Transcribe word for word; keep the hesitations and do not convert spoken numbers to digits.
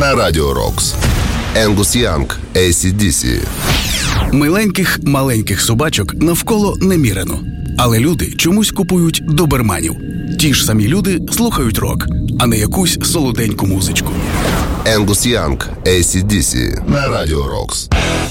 на Радіо Рокс. Енгус Янг, ей сі ді сі. Миленьких маленьких собачок навколо немірено. Але люди чомусь купують доберманів. Ті ж самі люди слухають рок, а не якусь солоденьку музичку. Енгус Янг, ей сі ді сі на Радіо Рокс.